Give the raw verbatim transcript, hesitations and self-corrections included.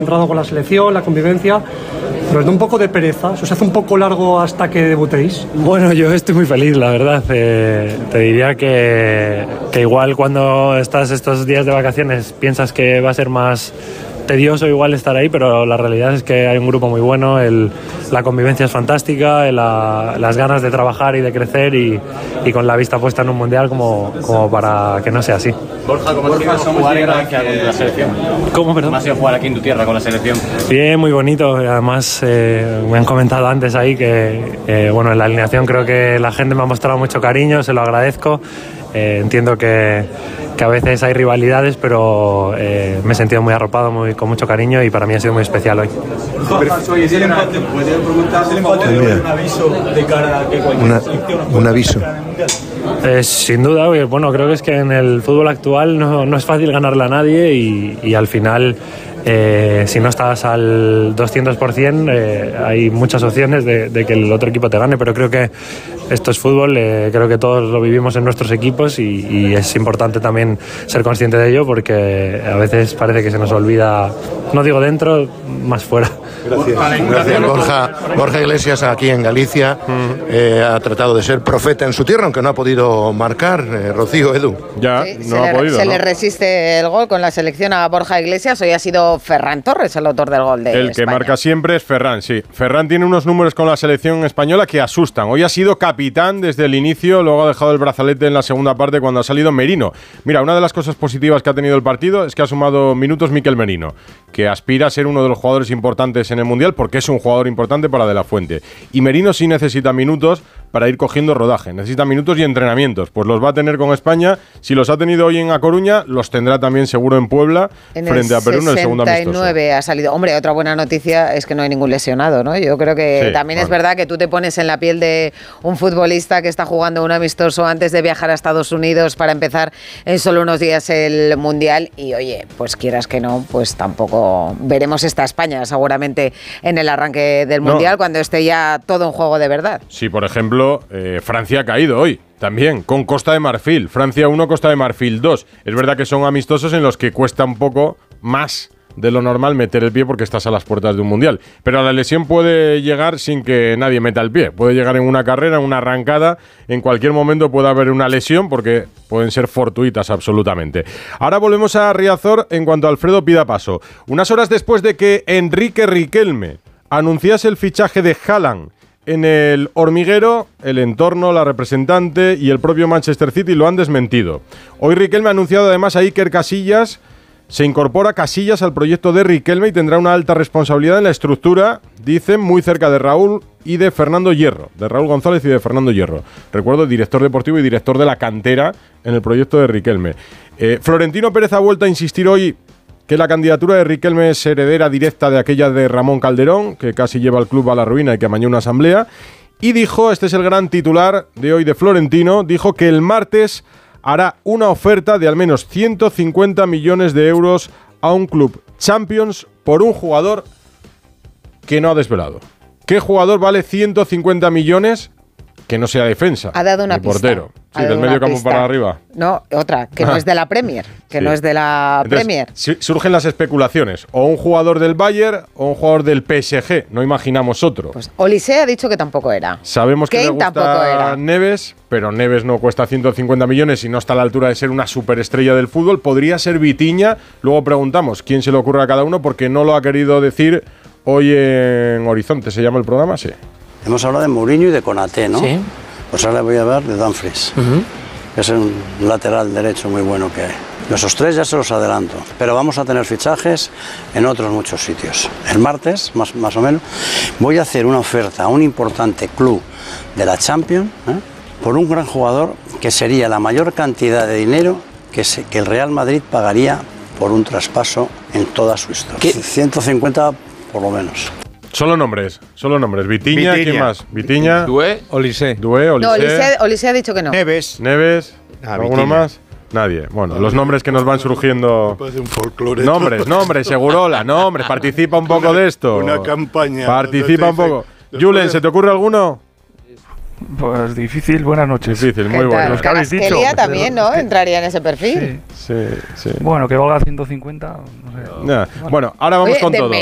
Entrado con la selección, la convivencia, pero da un poco de pereza. ¿Se os hace un poco largo hasta que debutéis? Bueno, yo estoy muy feliz, la verdad. Eh, te diría que, que igual cuando estás estos días de vacaciones piensas que va a ser más tedioso igual estar ahí, pero la realidad es que hay un grupo muy bueno, el, la convivencia es fantástica, el, la, las ganas de trabajar y de crecer y, y con la vista puesta en un mundial como, como para que no sea así. Borja, ¿cómo ha sido jugar en Galicia con la selección? ¿Cómo, perdón? ¿Cómo ha sido jugar aquí en tu tierra con la selección? Bien, muy bonito. Además, eh, me han comentado antes ahí que, eh, bueno, en la alineación creo que la gente me ha mostrado mucho cariño, se lo agradezco. Eh, entiendo que, que a veces hay rivalidades, pero eh, me he sentido muy arropado, muy, con mucho cariño y para mí ha sido muy especial hoy. Un aviso. Eh, sin duda, bueno, creo que es que en el fútbol actual no, no es fácil ganarle a nadie y, y al final, eh, si no estás al doscientos por ciento, eh, hay muchas opciones de, de que el otro equipo te gane, pero creo que esto es fútbol, eh, creo que todos lo vivimos en nuestros equipos y, y es importante también ser consciente de ello porque a veces parece que se nos olvida, no digo dentro, más fuera. Gracias. Gracias. Borja, Borja Iglesias aquí en Galicia eh, ha tratado de ser profeta en su tierra, aunque no ha podido marcar. Eh, Rocío, Edu. Ya, sí, no se ha le, podido. Se ¿no? le resiste el gol con la selección a Borja Iglesias. Hoy ha sido Ferran Torres el autor del gol de El que España. marca siempre es Ferran, sí. Ferran tiene unos números con la selección española que asustan. Hoy ha sido capitán desde el inicio, luego ha dejado el brazalete en la segunda parte cuando ha salido Merino. Mira, una de las cosas positivas que ha tenido el partido es que ha sumado minutos Mikel Merino, que aspira a ser uno de los jugadores importantes en el Mundial porque es un jugador importante para De La Fuente. Y Merino sí necesita minutos para ir cogiendo rodaje, necesita minutos y entrenamientos. Pues los va a tener con España. Si los ha tenido hoy en A Coruña, los tendrá también seguro en Puebla, en frente a Perú en el segundo amistoso. sesenta y nueve ha salido. Hombre, otra buena noticia es que no hay ningún lesionado, ¿no? Yo creo que Sí, también bueno. es verdad que tú te pones en la piel de un futbolista que está jugando un amistoso antes de viajar a Estados Unidos para empezar en solo unos días el Mundial y, oye, pues quieras que no, pues tampoco veremos esta España seguramente en el arranque del Mundial No. cuando esté ya todo en juego de verdad. Sí, por ejemplo, eh, Francia ha caído hoy. También, con Costa de Marfil. Francia uno, Costa de Marfil dos. Es verdad que son amistosos en los que cuesta un poco más de lo normal meter el pie porque estás a las puertas de un mundial. Pero la lesión puede llegar sin que nadie meta el pie. Puede llegar en una carrera, en una arrancada. En cualquier momento puede haber una lesión porque pueden ser fortuitas absolutamente. Ahora volvemos a Riazor en cuanto Alfredo pida paso. Unas horas después de que Enrique Riquelme anunciase el fichaje de Haaland en el hormiguero, el entorno, la representante y el propio Manchester City lo han desmentido. Hoy Riquelme ha anunciado además a Iker Casillas. Se incorpora Casillas al proyecto de Riquelme y tendrá una alta responsabilidad en la estructura, dicen, muy cerca de Raúl y de Fernando Hierro, de Raúl González y de Fernando Hierro. Recuerdo, director deportivo y director de la cantera en el proyecto de Riquelme. Eh, Florentino Pérez ha vuelto a insistir hoy que la candidatura de Riquelme es heredera directa de aquella de Ramón Calderón, que casi lleva al club a la ruina y que amañó una asamblea. Y dijo, este es el gran titular de hoy de Florentino, dijo que el martes hará una oferta de al menos ciento cincuenta millones de euros a un club Champions por un jugador que no ha desvelado. ¿Qué jugador vale ciento cincuenta millones que no sea defensa? Ha dado una ni pista. portero. Ha Sí, dado del medio una campo pista. para arriba. No, otra, que Ah. no es de la Premier, que Sí. no es de la Entonces, Premier. si- surgen las especulaciones. O un jugador del Bayern o un jugador del P S G. No imaginamos otro. Pues Olise ha dicho que tampoco era. Sabemos que Kane le gusta tampoco era. Neves, pero Neves no cuesta ciento cincuenta millones y no está a la altura de ser una superestrella del fútbol. Podría ser Vitinha. Luego preguntamos quién se le ocurre a cada uno porque no lo ha querido decir hoy en Horizonte. ¿Se llama el programa? Sí. Hemos hablado de Mourinho y de Konaté, ¿no? Sí. Pues ahora voy a hablar de Dumfries, Uh-huh. que es un lateral derecho muy bueno que hay. Esos tres ya se los adelanto, pero vamos a tener fichajes en otros muchos sitios. El martes, más, más o menos, voy a hacer una oferta a un importante club de la Champions, ¿eh? por un gran jugador que sería la mayor cantidad de dinero que, se, que el Real Madrid pagaría por un traspaso en toda su historia. ¿Qué? ciento cincuenta por lo menos. Solo nombres, solo nombres. Vitinha, Vitinha. ¿quién más? Vitinha, Dué, Olise. Dué, Olise, No, Olise, Olise ha dicho que no. Neves. Neves, Ah, ¿alguno Vitinha. más? Nadie. Bueno, los nombres que nos van surgiendo. Parece un folclore. Nombres, nombres, Segurola, nombres. Participa un poco de esto. Una campaña. Participa un poco. Después Julen, de- ¿se te ocurre alguno? Pues difícil, buenas noches. Difícil, muy bueno. Los que habéis dicho. Kvaratskhelia también, ¿no? Entraría en ese perfil. Sí. Sí, sí. Bueno, que valga ciento cincuenta, no sé. Nah. Bueno, ahora vamos Oye, con de todo.